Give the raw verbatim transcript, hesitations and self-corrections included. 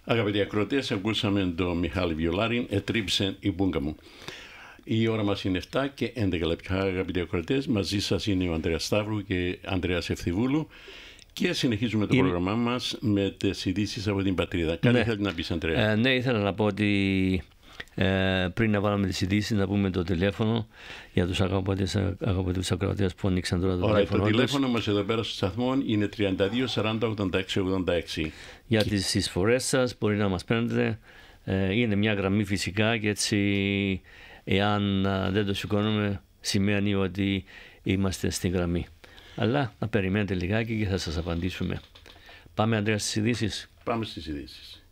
Αγαπητοί ακροατές, ακούσαμε τον Μιχάλη Βιολάρη, «Ετρίψε η μπούγκα μου». Η ώρα μας είναι επτά και έντεκα λεπτά, αγαπητοί ακροατές. Μαζί σας είναι ο Ανδρέας Σταύρου και Ανδρέας Ευθυβούλου και συνεχίζουμε το είναι... πρόγραμμά μας με τις ειδήσεις από την πατρίδα. Κάτι ναι. θέλει να πεις, Ανδρέα? Ε, ναι, ήθελα να πω ότι ε, πριν να βάλουμε τις ειδήσεις, να πούμε το τηλέφωνο για τους αγαπητούς ακροατές που ανοίξαν τώρα το Ωραία, τηλέφωνο. Το τηλέφωνο μας εδώ πέρα στο σταθμό είναι τριάντα δύο σαράντα ογδόντα έξι ογδόντα έξι. Για και... τις εισφορές σας μπορεί να μας παίρνετε. Ε, είναι μια γραμμή φυσικά και έτσι, εάν δεν το σηκώνουμε, σημαίνει ότι είμαστε στην γραμμή. Αλλά να περιμένετε λιγάκι και θα σας απαντήσουμε. Πάμε, Ανδρέα, στις ειδήσεις. Πάμε στις ειδήσεις.